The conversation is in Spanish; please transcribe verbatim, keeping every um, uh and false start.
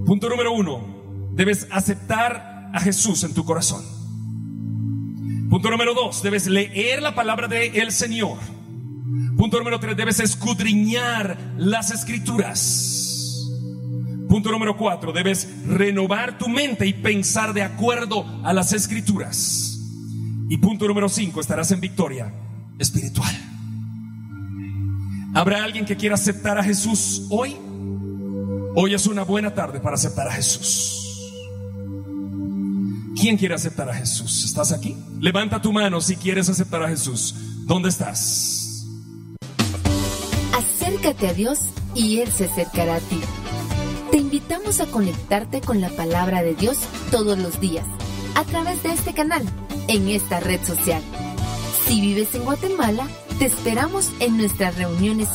Punto número uno, debes aceptar a Jesús en tu corazón. Punto número dos, debes leer la palabra del Señor. Punto número tres, debes escudriñar las Escrituras. Punto número cuatro, debes renovar tu mente y pensar de acuerdo a las Escrituras. Y punto número cinco, estarás en victoria espiritual. ¿Habrá alguien que quiera aceptar a Jesús hoy? Hoy es una buena tarde para aceptar a Jesús. ¿Quién quiere aceptar a Jesús? ¿Estás aquí? Levanta tu mano si quieres aceptar a Jesús. ¿Dónde estás? Acércate a Dios y Él se acercará a ti. Te invitamos a conectarte con la palabra de Dios todos los días, a través de este canal, en esta red social. Si vives en Guatemala, te esperamos en nuestras reuniones